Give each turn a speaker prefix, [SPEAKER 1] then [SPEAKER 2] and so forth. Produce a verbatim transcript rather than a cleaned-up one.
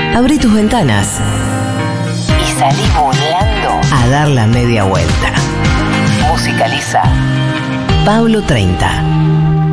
[SPEAKER 1] Abrí tus ventanas y salí volando a dar la media vuelta. Musicaliza Pablo treinta.